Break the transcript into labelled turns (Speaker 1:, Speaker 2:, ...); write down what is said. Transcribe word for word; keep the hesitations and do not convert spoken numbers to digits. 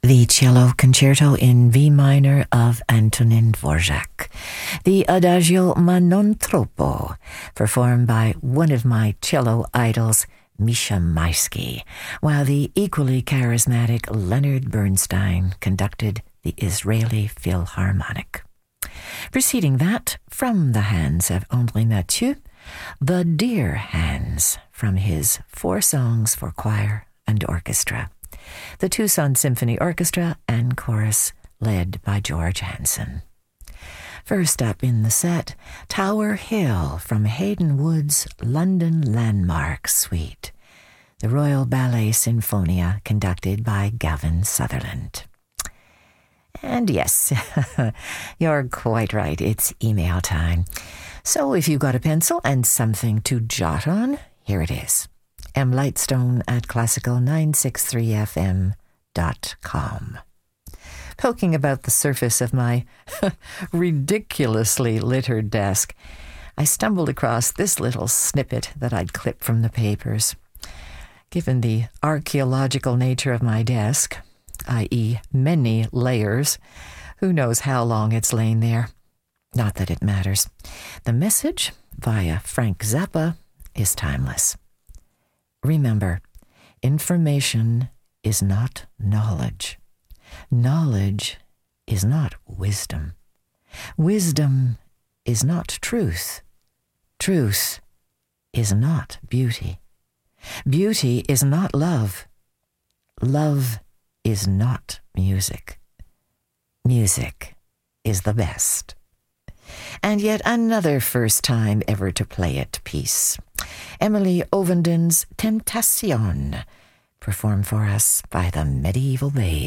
Speaker 1: The Cello Concerto in V minor of Antonin Dvorak, the Adagio Ma non troppo, performed by one of my cello idols, Misha Maisky, while the equally charismatic Leonard Bernstein conducted the Israeli Philharmonic. Preceding that, from the hands of André Mathieu, The Dear Hands, from his Four Songs for Choir and Orchestra, the Tucson Symphony Orchestra and Chorus, led by George Hansen. First up in the set, Tower Hill from Hayden Wood's London Landmark Suite, the Royal Ballet Sinfonia, conducted by Gavin Sutherland. And yes, you're quite right, it's email time. So if you've got a pencil and something to jot on, here it is. M. Lightstone at classical nine sixty-three f m dot com. Poking about the surface of my ridiculously littered desk, I stumbled across this little snippet that I'd clipped from the papers. Given the archaeological nature of my desk, that is many layers, who knows how long it's lain there? Not that it matters. The message, via Frank Zappa, is timeless. Remember, information is not knowledge. Knowledge is not wisdom. Wisdom is not truth. Truth is not beauty. Beauty is not love. Love is not music. Music is the best. And yet another first time ever to play it piece. Emily Ovenden's Tentation, performed for us by the Medieval Babes.